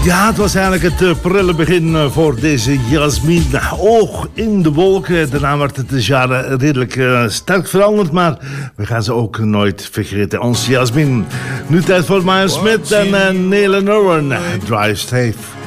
Ja, het was eigenlijk het prille begin voor deze Jasmin. Oog in de wolken. Daarna werd het de jaren redelijk sterk veranderd, maar we gaan ze ook nooit vergeten. Ons Jasmin. Nu tijd voor Miles Smith en Neil Owen. Drive safe.